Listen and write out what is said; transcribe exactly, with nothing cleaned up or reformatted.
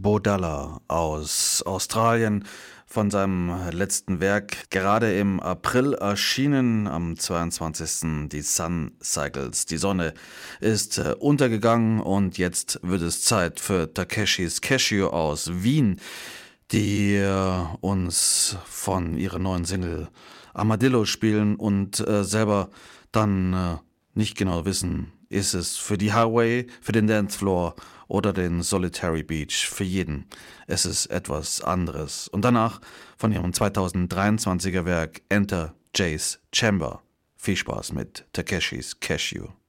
Bodalla aus Australien von seinem letzten Werk, gerade im April erschienen, am zweiundzwanzigsten Die Sun Cycles. Die Sonne ist äh, untergegangen und jetzt wird es Zeit für Takeshis Cashew aus Wien, die äh, uns von ihrer neuen Single Armadillo spielen und äh, selber dann äh, nicht genau wissen, ist es für die Highway, für den Dancefloor oder den Solitary Beach, für jeden. Es ist etwas anderes. Und danach von ihrem zweitausenddreiundzwanziger Werk Enter Jay's Chamber. Viel Spaß mit Takeshis Cashew.